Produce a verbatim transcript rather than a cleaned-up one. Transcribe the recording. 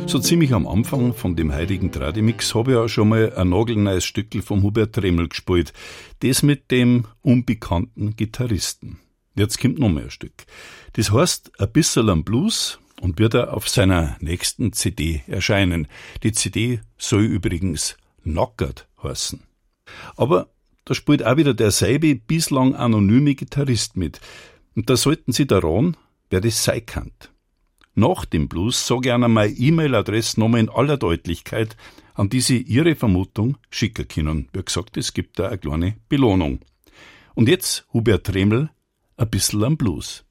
So ziemlich am Anfang von dem heutigen Tradimix habe ich auch schon mal ein nagelneues Stückel vom Hubert Treml gespielt. Das mit dem unbekannten Gitarristen. Jetzt kommt noch mehr ein Stück. Das heißt ein bisschen am Blues und wird er auf seiner nächsten C D erscheinen. Die C D soll übrigens Knockert heißen. Aber da spielt auch wieder derselbe bislang anonyme Gitarrist mit. Und da sollten Sie daran, wer das sein kann. Nach dem Blues sage ich Ihnen meine E-Mail-Adresse nochmal in aller Deutlichkeit, an die Sie Ihre Vermutung schicken können. Wie gesagt, es gibt da eine kleine Belohnung. Und jetzt Hubert Treml, ein bisschen am Blues.